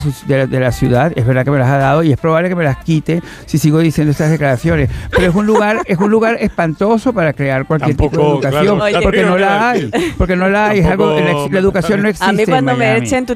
de la ciudad, es verdad que me las ha dado y es probable que me las quite si sigo diciendo estas declaraciones, pero es un lugar espantoso para crear cualquier tipo de educación, claro, porque no la hay, es algo, la educación no existe. A mí cuando en me Miami. echen, tú